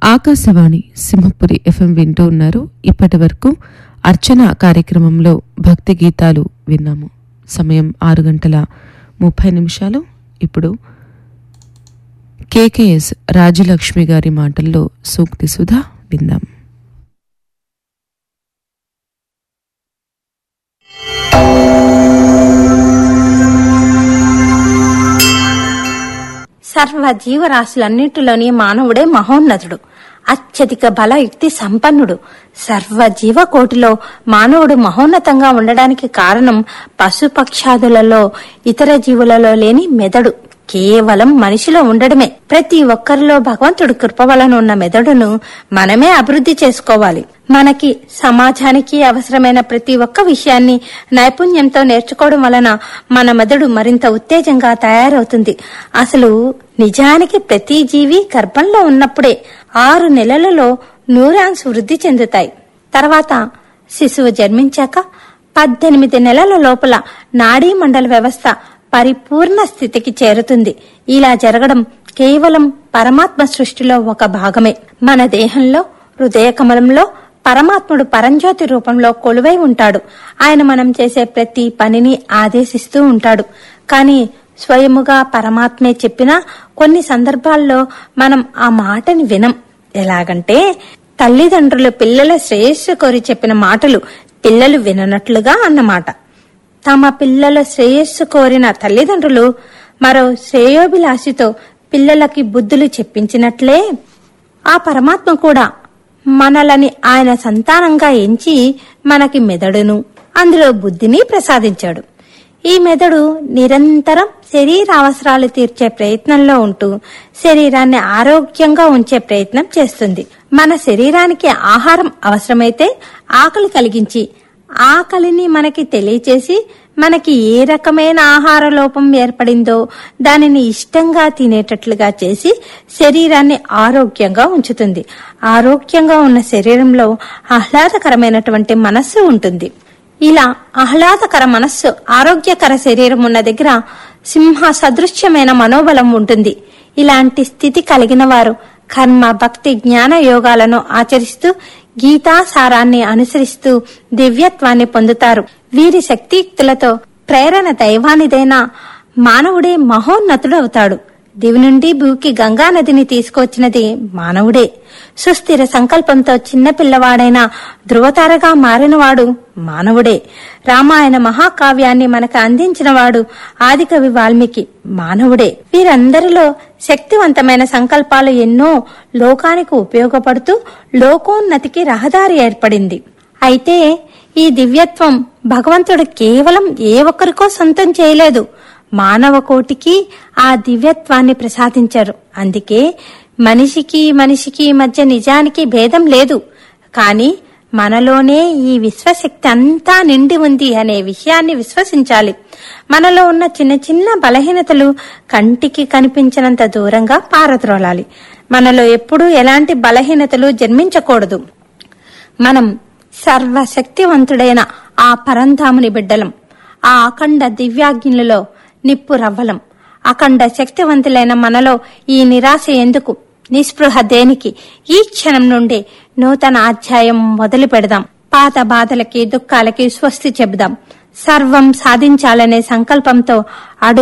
Akashvani Simhapuri FM వింటూ ఉన్నారు. ఇప్పటి వరకు అర్చన కార్యక్రమంలో భక్తి గీతాలు విన్నాము. సమయం 6:30. ఇప్పుడు కేకేఎస్ రాజలక్ష్మి గారి మాటల్లో సూక్తి సుధా విందాం. సర్వ జీవరాశులన్నింటిలోని మానవుడే మహోన్నతుడు, అత్యధిక బలయుక్తి సంపన్నుడు. సర్వ జీవకోటిలో మానవుడు మహోన్నతంగా ఉండడానికి కారణం పశుపక్షాదులలో ఇతర జీవులలో లేని మెదడు కేవలం మనిషిలో ఉండడమే. ప్రతి ఒక్కరిలో భగవంతుడు కృప వలన ఉన్న మెదడును మనమే అభివృద్ధి చేసుకోవాలి. మనకి సమాజానికి అవసరమైన ప్రతి ఒక్క విషయాన్ని నైపుణ్యంతో నేర్చుకోవడం వలన మన మెదడు మరింత ఉత్తేజంగా తయారవుతుంది. అసలు నిజానికి ప్రతి జీవి గర్భంలో ఉన్నప్పుడే 6 నెలలలో న్యూరాన్స్ వృద్ధి చెందుతాయి. తర్వాత శిశువు జన్మించాక 18 నెలల లోపల నాడీ మండల వ్యవస్థ పరిపూర్ణ స్థితికి చేరుతుంది. ఇలా జరగడం కేవలం పరమాత్మ సృష్టిలో ఒక భాగమే. మన దేహంలో హృదయ కమలంలో పరమాత్ముడు పరంజ్యోతి రూపంలో కొలువై ఉంటాడు. ఆయన మనం చేసే ప్రతి పనిని ఆదేశిస్తూ ఉంటాడు. కానీ స్వయముగా పరమాత్మే చెప్పినా కొన్ని సందర్భాల్లో మనం ఆ మాటని వినం. ఎలాగంటే తల్లిదండ్రులు పిల్లల శ్రేయస్సు కోరి చెప్పిన మాటలు పిల్లలు విననట్లుగా అన్నమాట. తమ పిల్లల శ్రేయస్సు కోరిన తల్లిదండ్రులు మరో శ్రేయోభిలాషితో పిల్లలకి బుద్ధులు చెప్పించినట్లే ఆ పరమాత్మ కూడా మనలని ఆయన సంతానంగా ఎంచి మనకి మెదడును అందులో బుద్ధిని ప్రసాదించాడు. ఈ మెదడు నిరంతరం శరీర అవసరాలు తీర్చే ప్రయత్నంలో ఉంటూ శరీరాన్ని ఆరోగ్యంగా ఉంచే ప్రయత్నం చేస్తుంది. మన శరీరానికి ఆహారం అవసరమైతే ఆకలి కలిగించి ఆకలిని మనకి తెలియచేసి మనకి ఏ రకమైన ఆహార లోపం ఏర్పడిందో దానిని ఇష్టంగా తినేటట్లుగా చేసి శరీరాన్ని ఆరోగ్యంగా ఉంచుతుంది. ఆరోగ్యంగా ఉన్న శరీరంలో ఆహ్లాదకరమైనటువంటి మనస్సు ఉంటుంది. ఇలా ఆహ్లాదకర మనస్సు, ఆరోగ్యకర శరీరం ఉన్న దగ్గర సింహ సదృశ్యమైన మనోబలం ఉంటుంది. ఇలాంటి స్థితి కలిగిన వారు కర్మ, భక్తి, జ్ఞాన యోగాలను ఆచరిస్తూ గీతాసారాన్ని అనుసరిస్తూ దివ్యత్వాన్ని పొందుతారు. వీరి శక్తియుక్తులతో ప్రేరణ దైవానిదైనా మానవుడే మహోన్నతుడు అవుతాడు. దివి నుండి భూకి గంగా నదిని తీసుకొచ్చినది మానవుడే. సుస్థిర సంకల్పంతో చిన్నపిల్లవాడైన ధృవతారగా మారినవాడు మానవుడే. రామాయణ మహాకావ్యాన్ని మనకు అందించినవాడు ఆదికవి వాల్మీకి మానవుడే. వీరందరిలో శక్తివంతమైన సంకల్పాలు ఎన్నో లోకానికి ఉపయోగపడుతూ లోకోన్నతికి రహదారి ఏర్పడింది. అయితే ఈ దివ్యత్వం భగవంతుడు కేవలం ఏ ఒక్కరికో సొంతం చేయలేదు, మానవ కోటికి ఆ దివ్యత్వాన్ని ప్రసాదించారు. అందుకే మనిషికి మధ్య నిజానికి భేదం లేదు. కాని మనలోనే ఈ విశ్వశక్తి అంతా నిండి ఉంది అనే విషయాన్ని విశ్వసించాలి. మనలో ఉన్న చిన్న చిన్న బలహీనతలు కంటికి కనిపించినంత దూరంగా పారద్రోలాలి. మనలో ఎప్పుడూ ఎలాంటి బలహీనతలు జన్మించకూడదు. మనం సర్వశక్తివంతుడైన ఆ పరంధాముని బిడ్డలం. ఆ అఖండ దివ్యాగ్నిలో నిప్పు రవ్వలం. అఖండ శక్తివంతులైన మనలో ఈ నిరాశ ఎందుకు, నిస్పృహ దేనికి? ఈ క్షణం నుండి నూతన అధ్యాయం మొదలు పెడదాం. పాత బాధలకి దుఃఖాలకి స్వస్తి చెబుదాం. సర్వం సాధించాలనే సంకల్పంతో అడుగు